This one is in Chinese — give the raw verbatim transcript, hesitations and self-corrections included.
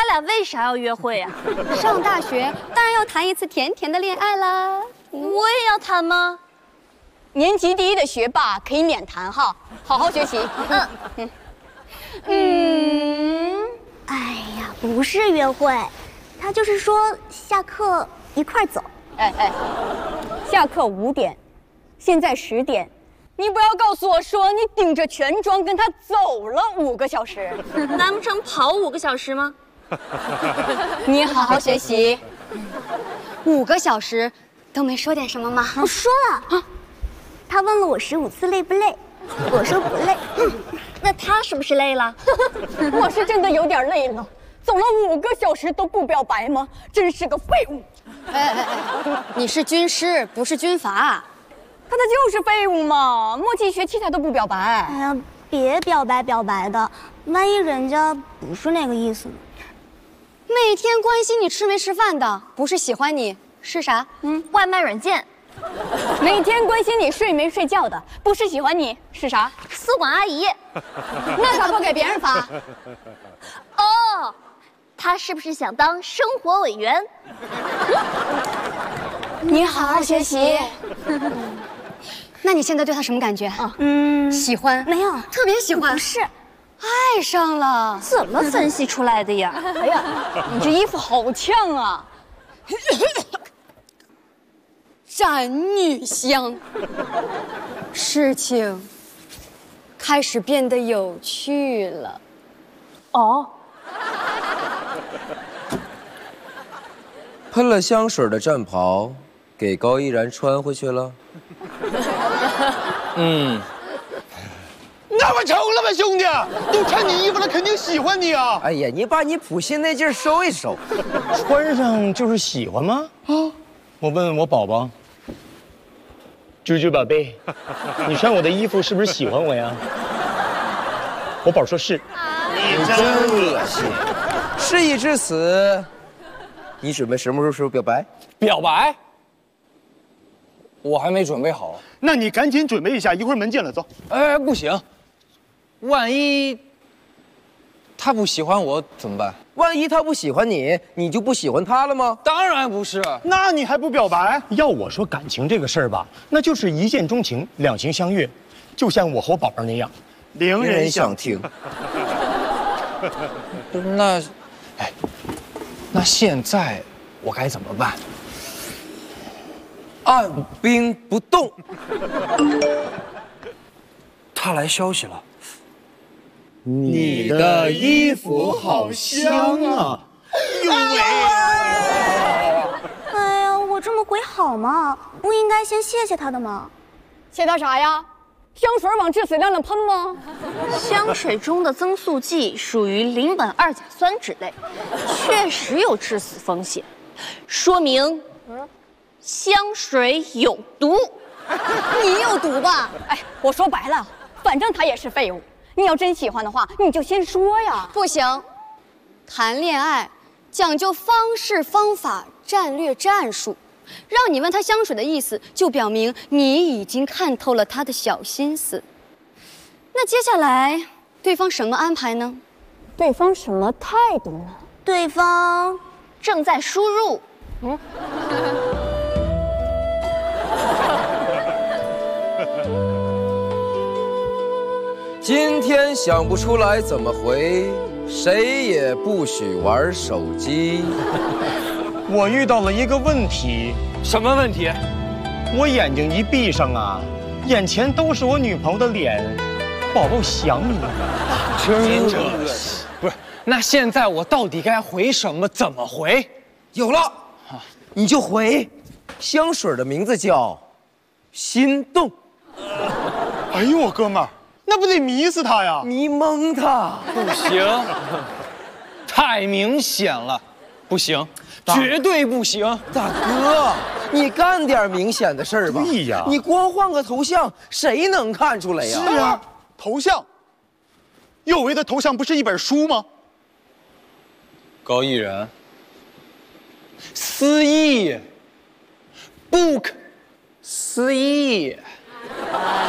俩为啥要约会呀？ 上大学当然要谈一次甜甜的恋爱啦。 我也要谈吗？ 年级第一的学霸可以免谈哈，好好学习。嗯嗯嗯，哎呀，不是约会，他就是说下课一块走。 哎哎，下课五点，现在十点，你不要告诉我说你顶着全妆跟他走了五个小时， 难不成跑五个小时吗？ 你好好学习。 五个小时都没说点什么吗？ 我说了啊，他问了我十五次累不累，我说不累。 那他是不是累了？ 我是真的有点累了，走了五个小时都不表白吗？真是个废物！ 哎哎哎，你是军师，不是军阀。 可他就是废物嘛，默契学期他都不表白。 哎呀，别表白表白的，万一人家不是那个意思呢？ 每天关心你吃没吃饭的，不是喜欢你是啥？ 嗯，外卖软件。 每天关心你睡没睡觉的，不是喜欢你是啥？ 宿管阿姨。 那咋不给别人发？ 哦，他是不是想当生活委员？ 你好好学习。 那你现在对他什么感觉啊？ 嗯， 喜欢？ 没有， 特别喜欢？ 不是， 爱上了？ 怎么分析出来的呀？ 哎呀，你这衣服好呛啊！ 斩女香，事情开始变得有趣了。 哦， 喷了香水的战袍给高依然穿回去了。 嗯， 那么成了吧，兄弟？都看你衣服了，肯定喜欢你啊！ 哎呀，你把你普信那劲儿收一收。 穿上就是喜欢吗？啊，我问问我宝宝。啾啾宝贝，你穿我的衣服是不是喜欢我呀？我宝说是。 你真恶心！事已至此，你准备什么时候表白？ 表白？我还没准备好。 那你赶紧准备一下，一会儿门见了，走。 哎，不行，万一他不喜欢我怎么办？ 万一他不喜欢你，你就不喜欢他了吗？ 当然不是。 那你还不表白？要我说感情这个事儿吧，那就是一见钟情，两情相悦，就像我和我宝宝那样，令人想听。 那，哎，那现在我该怎么办？ 按兵不动。 他来消息了。 你的衣服好香啊！呦喂！ 哎呀，我这么回好吗？不应该先谢谢他的吗？ 谢他啥呀？香水往致死量了喷吗？ 香水中的增速剂属于邻苯二甲酸酯类，确实有致死风险，说明香水有毒。 你有毒吧？哎，我说白了，反正他也是废物。你要真喜欢的话，你就先说呀。 不行，谈恋爱讲究方式、方法、战略、战术。让你问他香水的意思，就表明你已经看透了他的小心思。那接下来，对方什么安排呢？ 对方什么态度呢？ 对方正在输入。嗯。 今天想不出来怎么回，谁也不许玩手机。 我遇到了一个问题。 什么问题？ 我眼睛一闭上啊，眼前都是我女朋友的脸，宝宝想你了。 真恶心！不是，那现在我到底该回什么？怎么回？ 有了，你就回。香水的名字叫心动。 哎呦，我哥们儿，那不得迷死他呀！ 你蒙他。 不行，太明显了，不行。绝对不行， 大哥，你干点明显的事儿吧。 对呀， 你光换个头像，谁能看出来呀？ 是啊，头像。有为的头像不是一本书吗？ 高艺人，思义 ，book，思义。